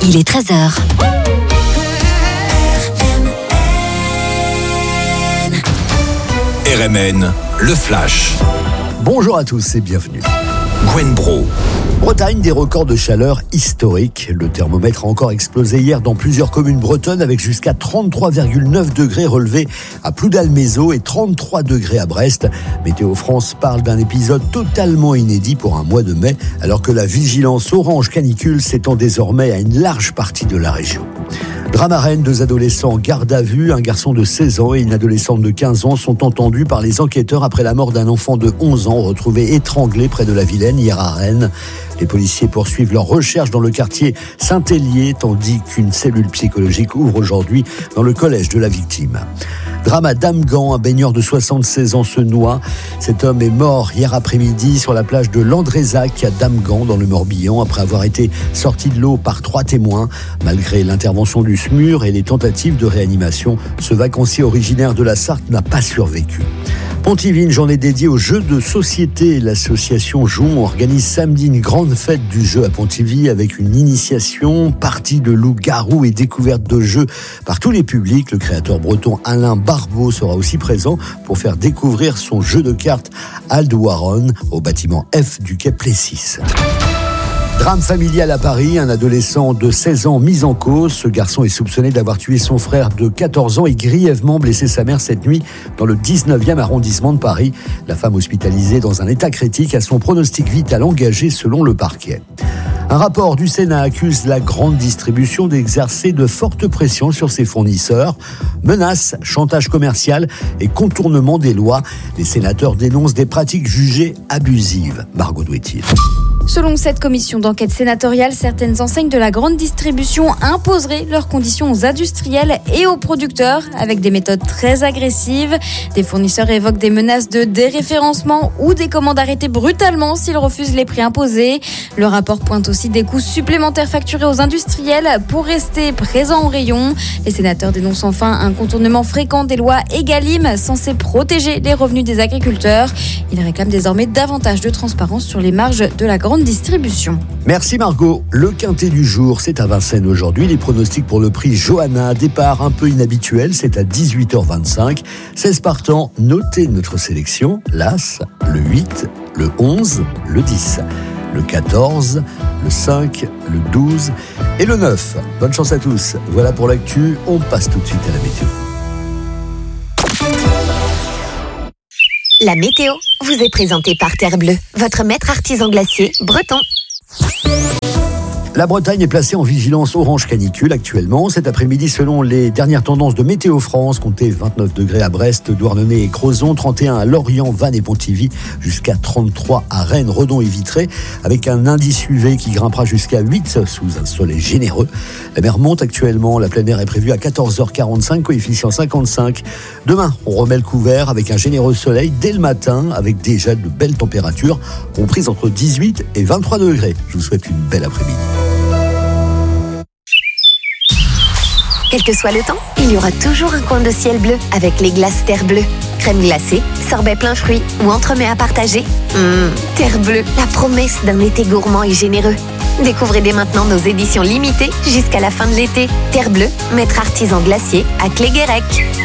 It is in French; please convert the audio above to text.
il est 13h. RMN, le Flash. Bonjour à tous et bienvenue. Gwen Bro. Bretagne, des records de chaleur historiques. Le thermomètre a encore explosé hier dans plusieurs communes bretonnes avec jusqu'à 33,9 degrés relevés à Ploudalmézeau et 33 degrés à Brest. Météo France parle d'un épisode totalement inédit pour un mois de mai, alors que la vigilance orange canicule s'étend désormais à une large partie de la région. Drame à Rennes, 2 adolescents en garde à vue, un garçon de 16 ans et une adolescente de 15 ans sont entendus par les enquêteurs après la mort d'un enfant de 11 ans retrouvé étranglé près de la Vilaine hier à Rennes. Les policiers poursuivent leurs recherches dans le quartier Saint-Hélier, tandis qu'une cellule psychologique ouvre aujourd'hui dans le collège de la victime. Drame à Damgan, un baigneur de 76 ans se noie. Cet homme est mort hier après-midi sur la plage de Landrézac à Damgan dans le Morbihan après avoir été sorti de l'eau par 3 témoins. Malgré l'intervention du SMUR et les tentatives de réanimation, ce vacancier originaire de la Sarthe n'a pas survécu. Pontivy, une journée dédiée aux jeux de société. L'association Joum organise samedi une grande fête du jeu à Pontivy avec une initiation, partie de loup-garou et découverte de jeux par tous les publics. Le créateur breton Alain Barbeau sera aussi présent pour faire découvrir son jeu de cartes Aldewaron au bâtiment F du quai Plessis. Drame familial à Paris, un adolescent de 16 ans mis en cause. Ce garçon est soupçonné d'avoir tué son frère de 14 ans et grièvement blessé sa mère cette nuit dans le 19e arrondissement de Paris. La femme hospitalisée dans un état critique a son pronostic vital engagé selon le parquet. Un rapport du Sénat accuse la grande distribution d'exercer de fortes pressions sur ses fournisseurs. Menaces, chantage commercial et contournement des lois. Les sénateurs dénoncent des pratiques jugées abusives. Margot Douetier. Selon cette commission d'enquête sénatoriale, certaines enseignes de la grande distribution imposeraient leurs conditions aux industriels et aux producteurs avec des méthodes très agressives. Des fournisseurs évoquent des menaces de déréférencement ou des commandes arrêtées brutalement s'ils refusent les prix imposés. Le rapport pointe aussi des coûts supplémentaires facturés aux industriels pour rester présents au rayon. Les sénateurs dénoncent enfin un contournement fréquent des lois Egalim censées protéger les revenus des agriculteurs. Ils réclament désormais davantage de transparence sur les marges de la grande distribution. Merci Margot. Le quintet du jour, c'est à Vincennes aujourd'hui. Les pronostics pour le prix Johanna, départ un peu inhabituel, c'est à 18h25. 16 partants, notez notre sélection. L'As, le 8, le 11, le 10, le 14, le 5, le 12 et le 9. Bonne chance à tous. Voilà pour l'actu. On passe tout de suite à la météo. La météo vous est présentée par Terre Bleue, votre maître artisan glacier breton. La Bretagne est placée en vigilance orange canicule actuellement. Cet après-midi, selon les dernières tendances de Météo France, comptez 29 degrés à Brest, Douarnenez et Crozon, 31 à Lorient, Vannes et Pontivy, jusqu'à 33 à Rennes, Redon et Vitré, avec un indice UV qui grimpera jusqu'à 8 sous un soleil généreux. La mer monte actuellement, la pleine mer est prévue à 14h45, coefficient 55. Demain, on remet le couvert avec un généreux soleil dès le matin, avec déjà de belles températures, comprises entre 18 et 23 degrés. Je vous souhaite une belle après-midi. Quel que soit le temps, il y aura toujours un coin de ciel bleu avec les glaces Terre Bleue. Crème glacée, sorbet plein fruits ou entremets à partager. Terre Bleue, la promesse d'un été gourmand et généreux. Découvrez dès maintenant nos éditions limitées jusqu'à la fin de l'été. Terre Bleue, maître artisan glacier à Cléguérec.